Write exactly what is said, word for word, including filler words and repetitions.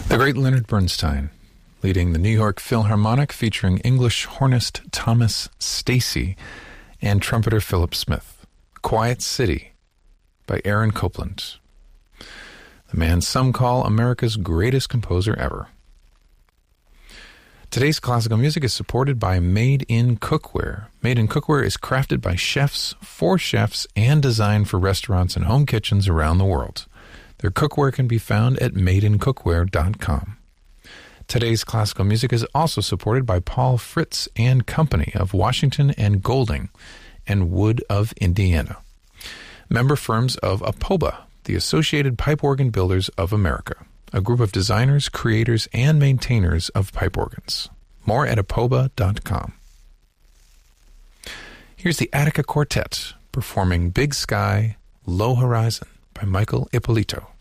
The great Leonard Bernstein, leading the New York Philharmonic, featuring English hornist Thomas Stacy and trumpeter Philip Smith. Quiet City by Aaron Copland, the man some call America's greatest composer ever. Today's classical music is supported by Made in Cookware. Made in Cookware is crafted by chefs, for chefs, and designed for restaurants and home kitchens around the world. Their cookware can be found at made in cookware dot com. Today's classical music is also supported by Paul Fritz and Company of Washington and Golding and Wood of Indiana, member firms of APOBA, the Associated Pipe Organ Builders of America, a group of designers, creators, and maintainers of pipe organs. More at apoba dot com. Here's the Attica Quartet performing Big Sky, Low Horizon by Michael Ippolito.